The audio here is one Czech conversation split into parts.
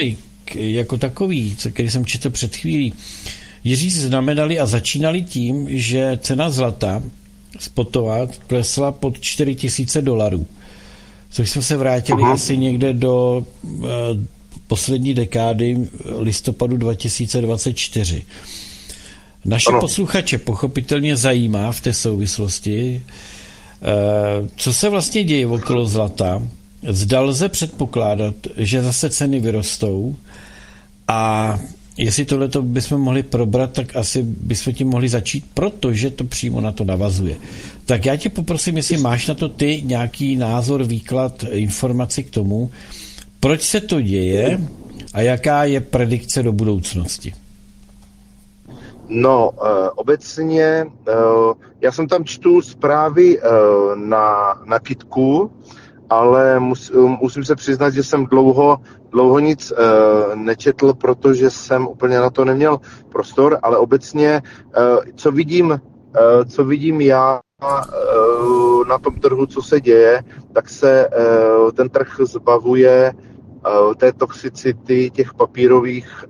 jako takový, který jsem četl před chvílí, Jiří znamenali a začínali tím, že cena zlata spotová klesla pod $4,000, což jsme se vrátili asi někde do poslední dekády listopadu 2024. Naše posluchače pochopitelně zajímá v té souvislosti, co se vlastně děje okolo zlata. Zda lze předpokládat, že zase ceny vyrostou, a jestli tohleto bychom mohli probrat, tak asi bychom tím mohli začít, protože to přímo na to navazuje. Tak já tě poprosím, jestli máš na to ty nějaký názor, výklad, informaci k tomu, proč se to děje a jaká je predikce do budoucnosti. No, obecně, já jsem tam čtu zprávy na Kytku, ale musím se přiznat, že jsem dlouho nic nečetl, protože jsem úplně na to neměl prostor, ale obecně, co vidím já na tom trhu, co se děje, tak se ten trh zbavuje té toxicity těch papírových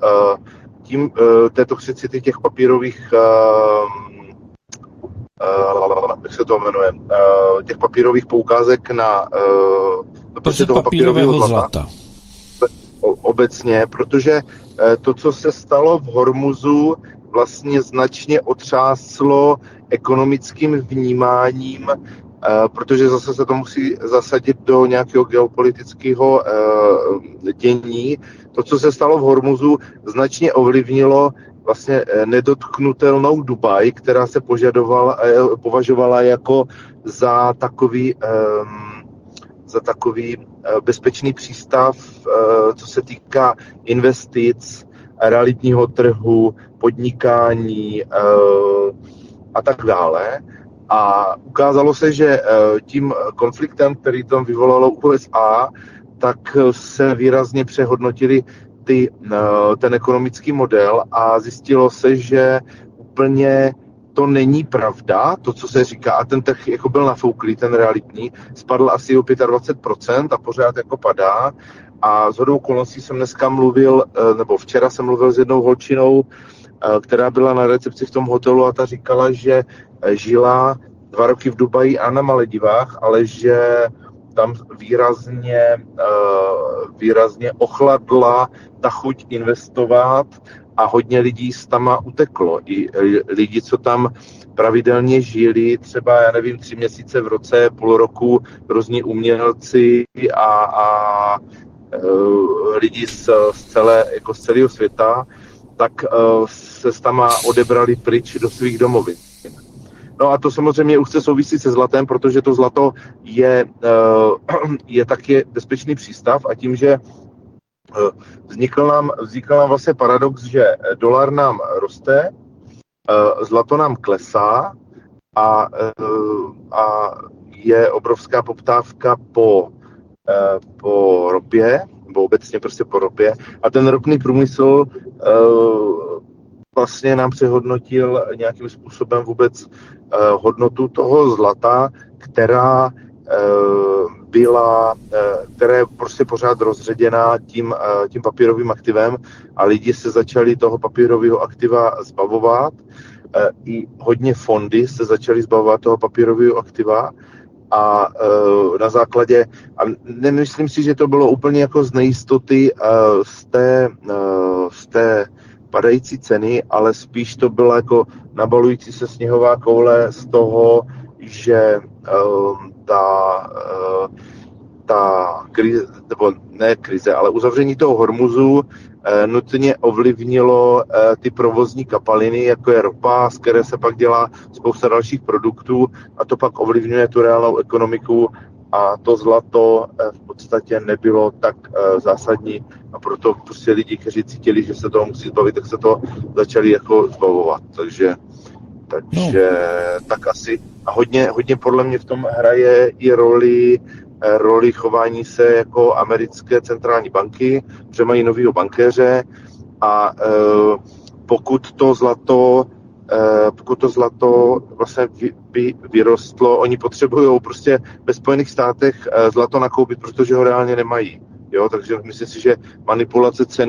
jak se to jmenuje, těch papírových poukázek na prostě toho papírového zlata. Obecně, protože to, co se stalo v Hormuzu, vlastně značně otřáslo ekonomickým vnímáním, protože zase se to musí zasadit do nějakého geopolitického dění. To, co se stalo v Hormuzu, značně ovlivnilo vlastně nedotknutelnou Dubaj, která se považovala jako za takový bezpečný přístav, co se týká investic, realitního trhu, podnikání a tak dále. A ukázalo se, že tím konfliktem, který tam vyvolalo USA, tak se výrazně přehodnotili ten ekonomický model a zjistilo se, že úplně to není pravda, to, co se říká, a ten trh jako byl nafouklý, ten realitní, spadl asi o 25% a pořád jako padá. A shodou okolností jsem dneska mluvil, nebo včera jsem mluvil s jednou holčinou, která byla na recepci v tom hotelu, a ta říkala, že žila 2 roky v Dubaji a na Maledivách, ale že tam výrazně ochladla ta chuť investovat a hodně lidí z tam uteklo. I lidi, co tam pravidelně žili, třeba, já nevím, 3 měsíce v roce, půl roku, různí umělci a lidi z celého světa, tak se tam odebrali pryč do svých domovin. No a to samozřejmě už se souvisí se zlatem, protože to zlato je taky bezpečný přístav, a tím, že vznikl nám vlastně paradox, že dolar nám roste, zlato nám klesá a je obrovská poptávka po ropě, nebo obecně prostě po ropě, a ten ropný průmysl vlastně nám přehodnotil nějakým způsobem vůbec hodnotu toho zlata, která je prostě pořád rozředěná tím papírovým aktivem, a lidi se začali toho papírového aktiva zbavovat. I hodně fondy se začaly zbavovat toho papírového aktiva, a na základě, a nemyslím si, že to bylo úplně jako z nejistoty z té padající ceny, ale spíš to byla jako nabalující se sněhová koule z toho, že ta krize, nebo ne krize, ale uzavření toho Hormuzu nutně ovlivnilo ty provozní kapaliny, jako je ropa, z které se pak dělá spousta dalších produktů, a to pak ovlivňuje tu reálnou ekonomiku, a to zlato v podstatě nebylo tak zásadní, a proto prostě lidi, kteří cítili, že se toho musí zbavit, tak se to začali jako zbavovat. Takže tak asi. A hodně podle mě v tom hraje i roli chování se jako americké centrální banky, protože mají novýho bankéře, a pokud to zlato vlastně by vyrostlo, oni potřebují prostě ve Spojených státech zlato nakoupit, protože ho reálně nemají. Jo, takže myslím si, že manipulace ceny